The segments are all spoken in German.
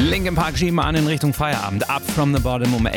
Linkin Park schieben an in Richtung Feierabend. Up from the bottom um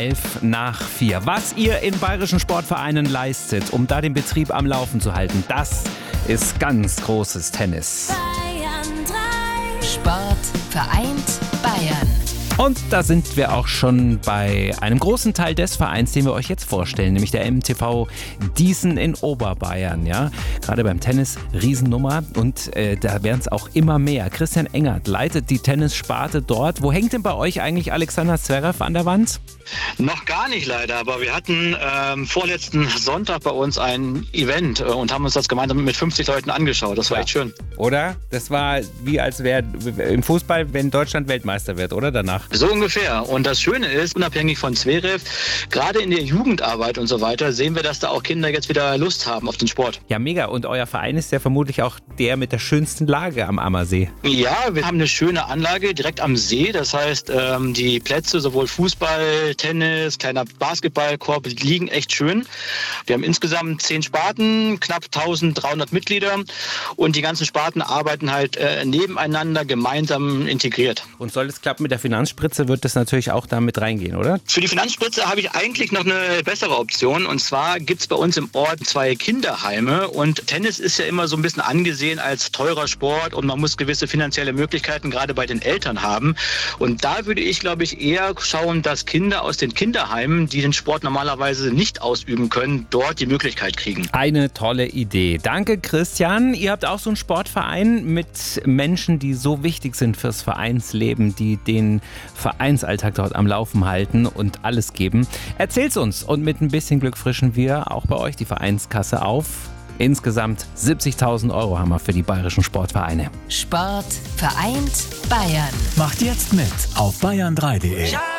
4:11. Was ihr in bayerischen Sportvereinen leistet, um da den Betrieb am Laufen zu halten, das ist ganz großes Tennis. Bayern 3. Sport vereint Bayern. Und da sind wir auch schon bei einem großen Teil des Vereins, den wir euch jetzt vorstellen, nämlich der MTV Diesen in Oberbayern. Ja? Gerade beim Tennis Riesennummer und da werden es auch immer mehr. Christian Engert leitet die Tennissparte dort. Wo hängt denn bei euch eigentlich Alexander Zverev an der Wand? Noch gar nicht leider, aber wir hatten vorletzten Sonntag bei uns ein Event und haben uns das gemeinsam mit 50 Leuten angeschaut. Das war echt schön. Oder? Das war wie als wäre im Fußball, wenn Deutschland Weltmeister wird, oder danach? So ungefähr. Und das Schöne ist, unabhängig von Zverev, gerade in der Jugendarbeit und so weiter, sehen wir, dass da auch Kinder jetzt wieder Lust haben auf den Sport. Ja, mega. Und euer Verein ist ja vermutlich auch der mit der schönsten Lage am Ammersee. Ja, wir haben eine schöne Anlage direkt am See. Das heißt, die Plätze, sowohl Fußball, Tennis, kleiner Basketballkorb, liegen echt schön. Wir haben insgesamt 10 Sparten, knapp 1300 Mitglieder und die ganzen Sparten arbeiten halt nebeneinander gemeinsam integriert. Und soll es klappen mit der Finanzspritze, wird das natürlich auch da mit reingehen, oder? Für die Finanzspritze habe ich eigentlich noch eine bessere Option. Und zwar gibt es bei uns im Ort 2 Kinderheime. Und Tennis ist ja immer so ein bisschen angesehen als teurer Sport und man muss gewisse finanzielle Möglichkeiten gerade bei den Eltern haben. Und da würde ich, glaube ich, eher schauen, dass Kinder aus den Kinderheimen, die den Sport normalerweise nicht ausüben können, dort die Möglichkeit kriegen. Eine tolle Idee. Danke, Christian. Ihr habt auch so einen Sportverein mit Menschen, die so wichtig sind fürs Vereinsleben, die den Vereinsalltag dort am Laufen halten und alles geben. Erzählt's uns und mit ein bisschen Glück frischen wir auch bei euch die Vereinskasse auf. Insgesamt 70.000 € haben wir für die bayerischen Sportvereine. Sport vereint Bayern. Macht jetzt mit auf bayern3.de.